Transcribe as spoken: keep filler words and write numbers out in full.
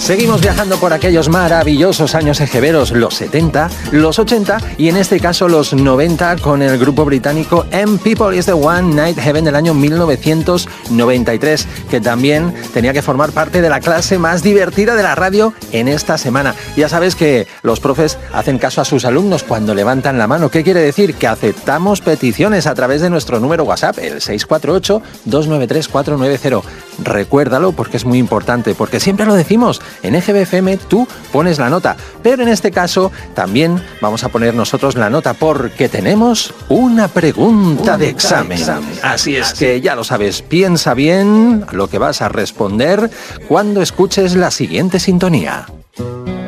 Seguimos viajando por aquellos maravillosos años egeveros, los setenta, los ochenta y en este caso los noventa con el grupo británico M People Is The One Night Heaven del año mil novecientos noventa y tres, que también tenía que formar parte de la clase más divertida de la radio en esta semana. Ya sabes que los profes hacen caso a sus alumnos cuando levantan la mano. ¿Qué quiere decir? Que aceptamos peticiones a través de nuestro número WhatsApp, el seis cuatro ocho, dos nueve tres, cuatro nueve cero. Recuérdalo porque es muy importante, porque siempre lo decimos, en E G B F M tú pones la nota, pero en este caso también vamos a poner nosotros la nota porque tenemos una pregunta de examen. Así es que ya lo sabes, piensa bien lo que vas a responder cuando escuches la siguiente sintonía.